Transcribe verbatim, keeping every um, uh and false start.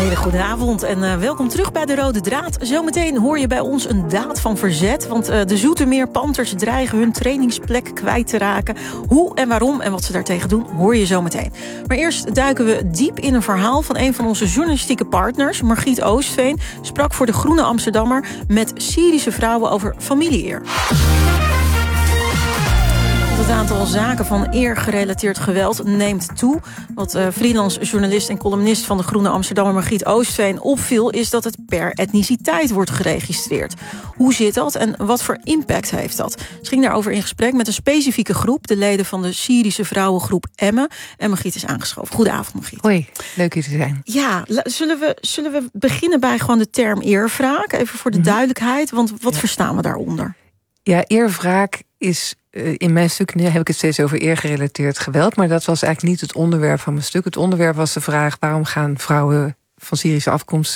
Hele goede avond en uh, welkom terug bij De Rode Draad. Zometeen hoor je bij ons een daad van verzet, want uh, de Zoetermeer Panthers dreigen hun trainingsplek kwijt te raken. Hoe en waarom en wat ze daartegen doen, hoor je zometeen. Maar eerst duiken we diep in een verhaal van een van onze journalistieke partners. Margriet Oostveen sprak voor de Groene Amsterdammer met Syrische vrouwen over familieeer. Het aantal zaken van eergerelateerd geweld neemt toe. Wat uh, freelance journalist en columnist van de Groene Amsterdammer Margriet Oostveen opviel, is dat het per etniciteit wordt geregistreerd. Hoe zit dat en wat voor impact heeft dat? Ze ging daarover in gesprek met een specifieke groep, de leden van de Syrische vrouwengroep Emmen. En Margriet is aangeschoven. Goedenavond, Margriet. Hoi, leuk hier te zijn. Ja, zullen we, zullen we beginnen bij gewoon de term eerwraak? Even voor de mm-hmm. duidelijkheid, want wat ja. verstaan we daaronder? Ja, eerwraak is... In mijn stuk heb ik het steeds over eergerelateerd geweld, maar dat was eigenlijk niet het onderwerp van mijn stuk. Het onderwerp was de vraag: waarom gaan vrouwen van Syrische afkomst